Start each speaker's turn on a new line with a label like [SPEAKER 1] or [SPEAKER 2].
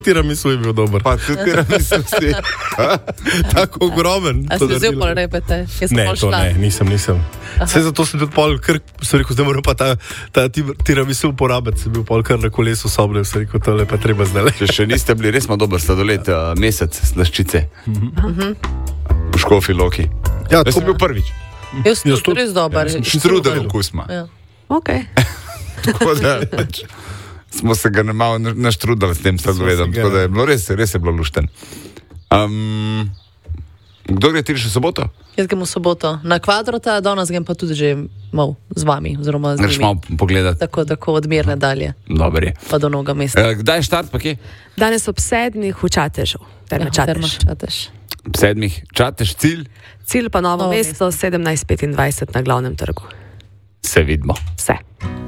[SPEAKER 1] Tiramisu je bil dober.
[SPEAKER 2] Pa tudi tiramisu si.
[SPEAKER 1] Tako ogromen.
[SPEAKER 3] A si vzel pol repete?
[SPEAKER 1] Ne, to ne, nisem. Vse zato sem tudi pol, ker sem rekel, zdaj moram pa ta tiramisu uporabiti. Sem bil pol kar na kolesu soble, sem rekel, tole pa treba zdaj.
[SPEAKER 2] Še niste bili res malo dober sladoled, mesec slaščice. V Škofji Loki.
[SPEAKER 1] Ja,
[SPEAKER 2] Jaz sem bil prvič.
[SPEAKER 3] Jaz sem tudi res dober.
[SPEAKER 2] Štrudel okus ima.
[SPEAKER 3] Ja.
[SPEAKER 4] Okay.
[SPEAKER 2] Tako da smo se ga malo naštrudali s tem sladoledom, tako da je bilo res je bilo lušten. Kdo gre ti še soboto?
[SPEAKER 3] Jaz grem v soboto na Kvadrota, danes grem pa tudi že mal z vami, oziroma z
[SPEAKER 2] Greš
[SPEAKER 3] njimi.
[SPEAKER 2] malo pogledati.
[SPEAKER 3] Tako od Mirne dalje,
[SPEAKER 2] Dober je.
[SPEAKER 3] pa do Novega mesta.
[SPEAKER 2] Kdaj je štart pa kje?
[SPEAKER 4] Danes ob 7 v Čatežu. Terme Čatež.
[SPEAKER 3] Čatež.
[SPEAKER 2] 7. Čatež, cilj?
[SPEAKER 4] Cilj pa Novo mesto, 17:25 na glavnem trgu.
[SPEAKER 2] Se vidimo.
[SPEAKER 4] Vse.